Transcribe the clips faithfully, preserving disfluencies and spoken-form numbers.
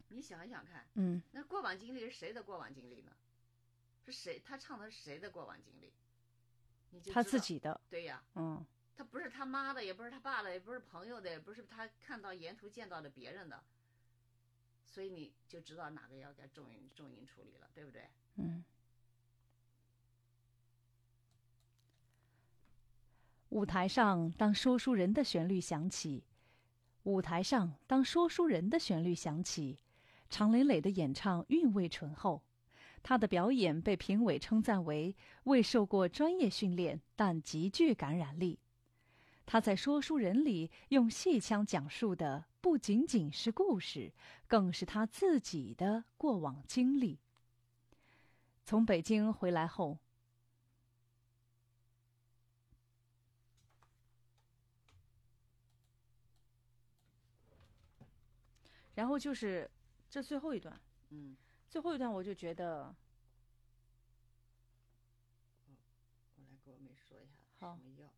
你想想看， 嗯， 那过往经历是谁的过往经历呢？是谁？他唱的是谁的过往经历？你就他自己的。 对呀， 嗯， 他不是他妈的，也不是他爸的，也不是朋友的，也不是他看到沿途见到的别人的，所以你就知道哪个要该重音重音处理了，对不对？ 嗯。舞台上，当说书人的旋律响起，舞台上，当说书人的旋律响起，常磊磊的演唱韵味醇厚。他的表演被评委称赞为未受过专业训练，但极具感染力。他在《说书人》里用戏腔讲述的不仅仅是故事，更是他自己的过往经历。从北京回来后，然后就是这最后一段， 嗯， 最后一段我就觉得， 我来给我妹说一下好什么药，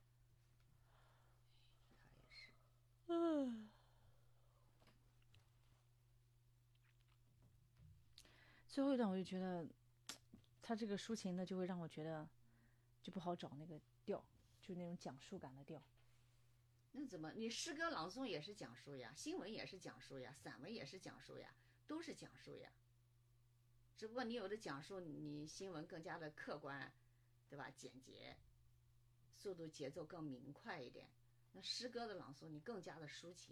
她也是。 嗯，最后一段我就觉得，他这个抒情呢，就会让我觉得就不好找那个调，就那种讲述感的调。 那怎么？你诗歌朗诵也是讲述呀，新闻也是讲述呀，散文也是讲述呀，都是讲述呀。只不过你有的讲述，你新闻更加的客观，对吧？简洁，速度节奏更明快一点。那诗歌的朗诵，你更加的抒情。